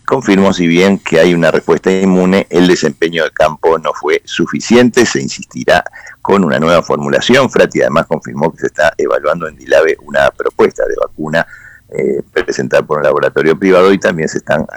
confirmó, si bien que hay una respuesta inmune, el desempeño de campo no fue suficiente, se insistirá con una nueva formulación. Frati además confirmó que se está evaluando en Dilave una propuesta de vacuna presentada por un laboratorio privado y también se están